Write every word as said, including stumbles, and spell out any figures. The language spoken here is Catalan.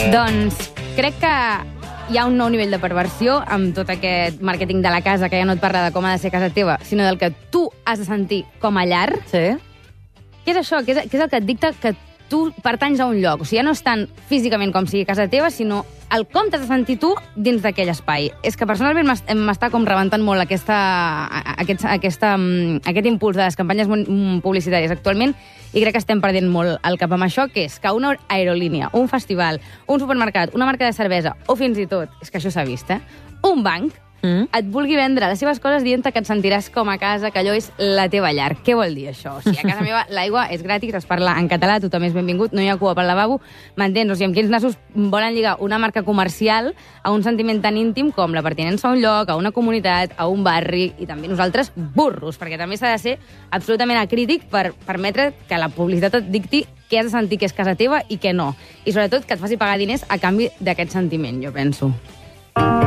Doncs crec que hi ha un nou nivell de perversió amb tot aquest màrqueting de la casa, que ja no et parla de com ha de ser casa teva, sinó del que tu has de sentir com a llar. Sí. Què és això? Què és, què és el que et dicta que tu pertanys a un lloc? O sigui, ja no és tant físicament com sigui casa teva, sinó el com t'has de sentir tu dins d'aquell espai. És que personalment m'està com rebentant molt aquesta, aquest, aquesta, aquest impuls de les campanyes publicitàries actualment, i crec que estem perdent molt el cap amb això, que és que una aerolínia, un festival, un supermercat, una marca de cervesa, o fins i tot, és que això s'ha vist, eh? un banc, Mm. et vulgui vendre les seves coses dient que et sentiràs com a casa, que allò és la teva llar. Què vol dir això? O sigui, a casa meva l'aigua és gratis, es parla en català, tothom és benvingut, no hi ha cua pel lavabo, m'entens? O sigui, amb quins nassos volen lligar una marca comercial a un sentiment tan íntim com la pertinença a un lloc, a una comunitat, a un barri, i també nosaltres burros, perquè també s'ha de ser absolutament acrític per permetre que la publicitat et dicti què has de sentir que és casa teva i què no. I sobretot que et faci pagar diners a canvi d'aquest sentiment, jo penso.